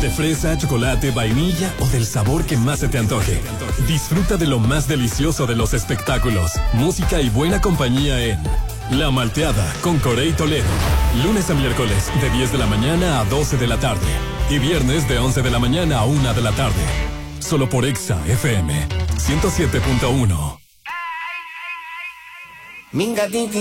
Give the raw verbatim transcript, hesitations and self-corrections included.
De fresa, chocolate, vainilla o del sabor que más se te antoje. Disfruta de lo más delicioso de los espectáculos, música y buena compañía en La Malteada con Corey Toledo. Lunes a miércoles de diez de la mañana a doce de la tarde. Y viernes de once de la mañana a una de la tarde. Solo por Exa F M ciento siete punto uno. Minga Titi.